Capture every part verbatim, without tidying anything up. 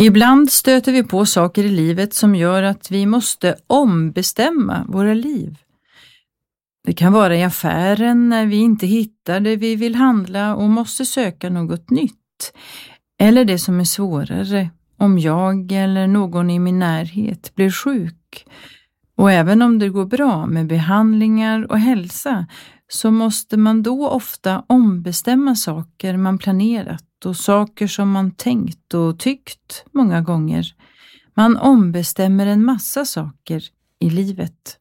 Ibland stöter vi på saker i livet som gör att vi måste ombestämma våra liv. Det kan vara i affären när vi inte hittar det vi vill handla och måste söka något nytt. Eller det som är svårare, om jag eller någon i min närhet blir sjuk. Och även om det går bra med behandlingar och hälsa så måste man då ofta ombestämma saker man planerat och saker som man tänkt och tyckt många gånger. Man ombestämmer en massa saker i livet.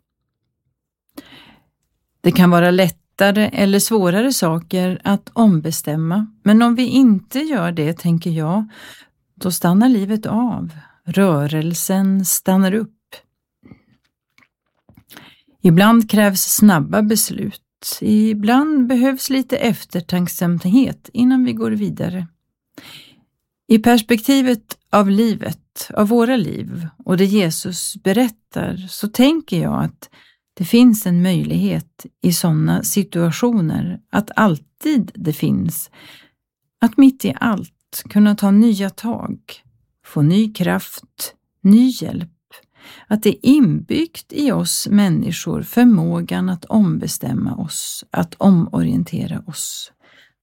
Det kan vara lättare eller svårare saker att ombestämma, men om vi inte gör det, tänker jag, då stannar livet av. Rörelsen stannar upp. Ibland krävs snabba beslut. Ibland behövs lite eftertanksamhet innan vi går vidare. I perspektivet av livet, av våra liv och det Jesus berättar, så tänker jag att det finns en möjlighet i sådana situationer, att alltid det finns, att mitt i allt kunna ta nya tag, få ny kraft, ny hjälp. Att det är inbyggt i oss människor förmågan att ombestämma oss, att omorientera oss.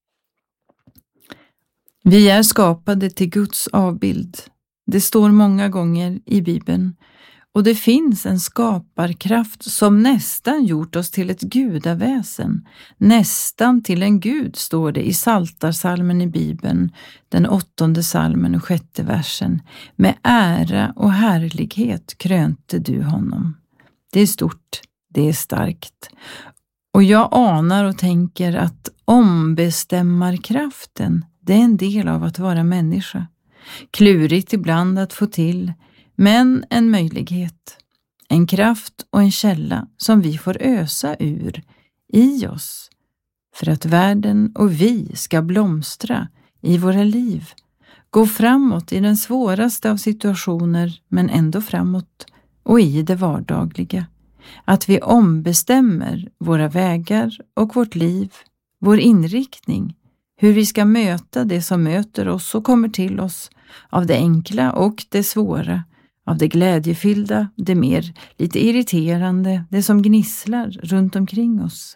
Vi är skapade till Guds avbild. Det står många gånger i Bibeln. Och det finns en skaparkraft som nästan gjort oss till ett gudaväsen. Nästan till en gud, står det i Psaltarpsalmen i Bibeln, den åttonde psalmen och sjätte versen. Med ära och härlighet krönte du honom. Det är stort, det är starkt. Och jag anar och tänker att ombestämmarkraften, det är en del av att vara människa. Klurigt ibland att få till, men en möjlighet, en kraft och en källa som vi får ösa ur i oss för att världen och vi ska blomstra i våra liv, gå framåt i den svåraste av situationer men ändå framåt och i det vardagliga. Att vi ombestämmer våra vägar och vårt liv, vår inriktning, hur vi ska möta det som möter oss och kommer till oss av det enkla och det svåra. Av det glädjefyllda, det mer lite irriterande, det som gnisslar runt omkring oss.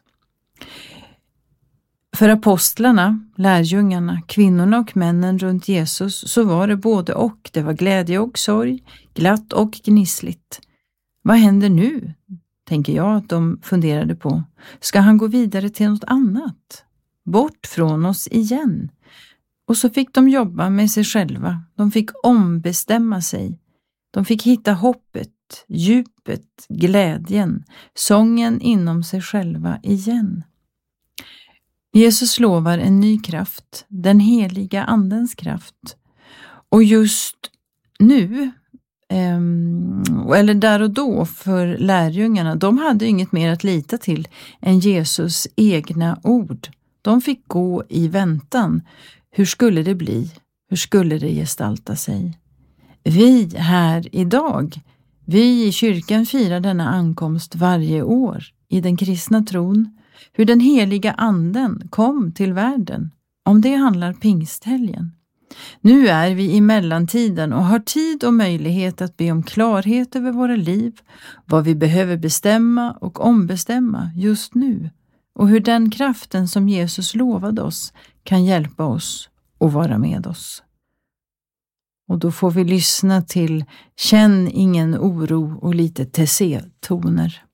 För apostlarna, lärjungarna, kvinnorna och männen runt Jesus så var det både och. Det var glädje och sorg, glatt och gnissligt. Vad händer nu? Tänker jag att de funderade på. Ska han gå vidare till något annat? Bort från oss igen. Och så fick de jobba med sig själva. De fick ombestämma sig. De fick hitta hoppet, djupet, glädjen, sången inom sig själva igen. Jesus lovar en ny kraft, den heliga andens kraft. Och just nu, eller där och då för lärjungarna, de hade inget mer att lita till än Jesus egna ord. De fick gå i väntan. Hur skulle det bli? Hur skulle det gestalta sig? Vi här idag, vi i kyrkan firar denna ankomst varje år i den kristna tron, hur den heliga anden kom till världen. Om det handlar pingsthelgen. Nu är vi i mellantiden och har tid och möjlighet att be om klarhet över våra liv, vad vi behöver bestämma och ombestämma just nu och hur den kraften som Jesus lovade oss kan hjälpa oss och vara med oss. Och då får vi lyssna till Känn ingen oro och lite Tessé-toner.